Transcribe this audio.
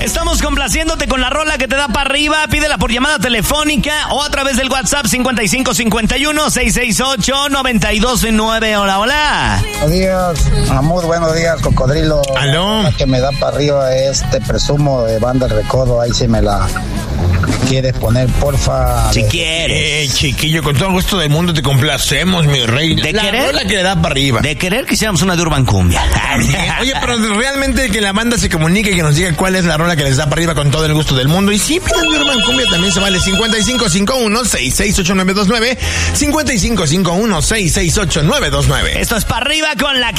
Estamos complaciéndote con la rola que te da para arriba. Pídela por llamada telefónica o a través del WhatsApp 5551-668-929. Hola, hola. Buenos días, muy buenos días, Cocodrilo. Aló. La que me da para arriba presumo de Banda El Recodo. Ahí si me la quieres poner, porfa. Si quieres. Chiquillo, con todo el gusto del mundo te complacemos, mi rey. ¿De la querer? rola que le da para arriba. De querer quisiéramos una de Urban Cumbia. Oye, pero realmente que la banda se comunique y que nos diga cuál es la rola que les da para arriba con todo el gusto del mundo. Y si piden de Urban Cumbia también se vale. 5551-668-929. 5551-668-929. Esto es para arriba con la